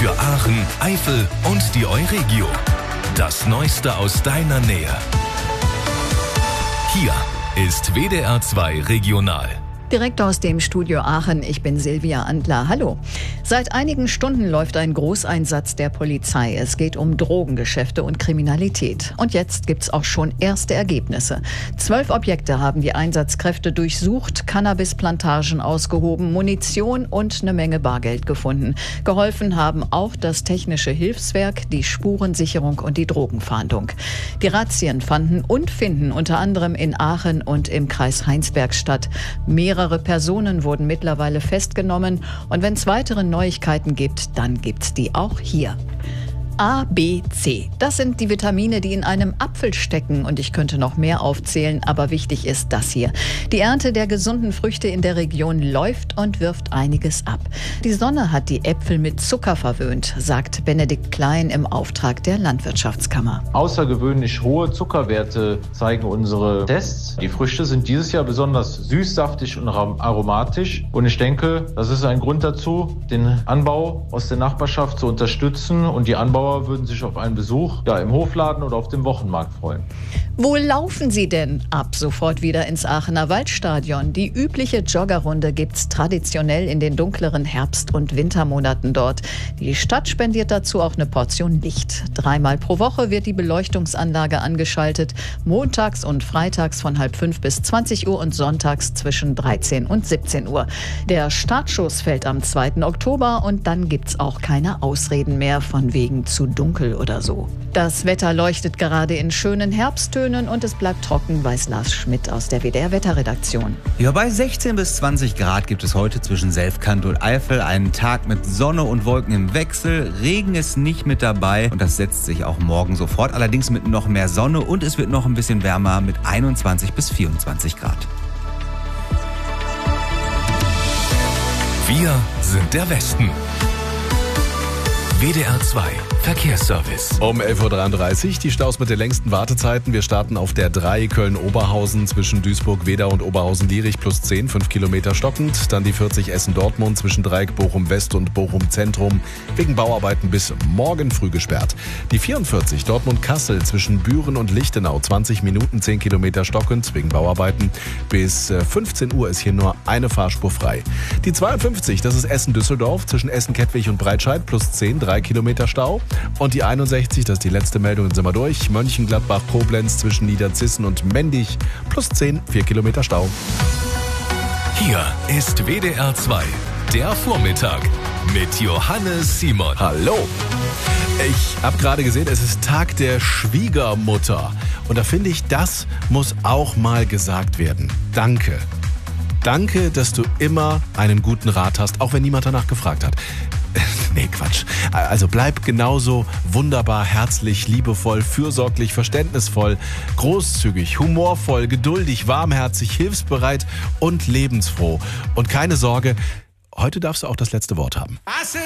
Für Aachen, Eifel und die Euregio. Das Neueste aus deiner Nähe. Hier ist WDR 2 Regional. Direkt aus dem Studio Aachen, ich bin Silvia Andler. Hallo. Seit einigen Stunden läuft ein Großeinsatz der Polizei. Es geht um Drogengeschäfte und Kriminalität. Und jetzt gibt's auch schon erste Ergebnisse. 12 Objekte haben die Einsatzkräfte durchsucht, Cannabisplantagen ausgehoben, Munition und eine Menge Bargeld gefunden. Geholfen haben auch das Technische Hilfswerk, die Spurensicherung und die Drogenfahndung. Die Razzien fanden und finden unter anderem in Aachen und im Kreis Heinsberg statt. Mehrere Personen wurden mittlerweile festgenommen und wenn es weitere Neuigkeiten gibt, dann gibt's die auch hier. A, B, C. Das sind die Vitamine, die in einem Apfel stecken und ich könnte noch mehr aufzählen, aber wichtig ist das hier. Die Ernte der gesunden Früchte in der Region läuft und wirft einiges ab. Die Sonne hat die Äpfel mit Zucker verwöhnt, sagt Benedikt Klein im Auftrag der Landwirtschaftskammer. Außergewöhnlich hohe Zuckerwerte zeigen unsere Tests. Die Früchte sind dieses Jahr besonders süß, saftig und aromatisch und ich denke, das ist ein Grund dazu, den Anbau aus der Nachbarschaft zu unterstützen und die Anbauer würden sich auf einen Besuch im Hofladen oder auf dem Wochenmarkt freuen. Wo laufen Sie denn? Ab sofort wieder ins Aachener Waldstadion. Die übliche Joggerrunde gibt's traditionell in den dunkleren Herbst- und Wintermonaten dort. Die Stadt spendiert dazu auch eine Portion Licht. 3-mal pro Woche wird die Beleuchtungsanlage angeschaltet. Montags und freitags von 4:30 bis 20 Uhr und sonntags zwischen 13 und 17 Uhr. Der Startschuss fällt am 2. Oktober und dann gibt's auch keine Ausreden mehr von wegen zu dunkel oder so. Das Wetter leuchtet gerade in schönen Herbsttönen und es bleibt trocken, weiß Lars Schmidt aus der WDR-Wetterredaktion. Ja, bei 16 bis 20 Grad gibt es heute zwischen Selfkant und Eifel einen Tag mit Sonne und Wolken im Wechsel. Regen ist nicht mit dabei und das setzt sich auch morgen sofort. Allerdings mit noch mehr Sonne und es wird noch ein bisschen wärmer mit 21 bis 24 Grad. Wir sind der Westen. WDR 2 Verkehrsservice. Um 11.33 Uhr die Staus mit den längsten Wartezeiten. Wir starten auf der 3 Köln-Oberhausen zwischen Duisburg-Wedau und Oberhausen-Lierich plus 10, 5 Kilometer stockend. Dann die 40 Essen-Dortmund zwischen Dreieck Bochum-West und Bochum-Zentrum wegen Bauarbeiten bis morgen früh gesperrt. Die 44 Dortmund-Kassel zwischen Büren und Lichtenau 20 Minuten, 10 Kilometer stockend wegen Bauarbeiten. Bis 15 Uhr ist hier nur eine Fahrspur frei. Die 52, das ist Essen-Düsseldorf zwischen Essen-Kettwig und Breitscheid plus 10, 3 Kilometer Stau. Und die 61, das ist die letzte Meldung, dann sind wir durch. Mönchengladbach-Koblenz zwischen Niederzissen und Mendig plus 10, 4 Kilometer Stau. Hier ist WDR 2, der Vormittag mit Johannes Simon. Hallo! Ich habe gerade gesehen, es ist Tag der Schwiegermutter. Und da finde ich, das muss auch mal gesagt werden. Danke. Danke, dass du immer einen guten Rat hast, auch wenn niemand danach gefragt hat. Nee, Quatsch. Also bleib genauso wunderbar, herzlich, liebevoll, fürsorglich, verständnisvoll, großzügig, humorvoll, geduldig, warmherzig, hilfsbereit und lebensfroh. Und keine Sorge, heute darfst du auch das letzte Wort haben.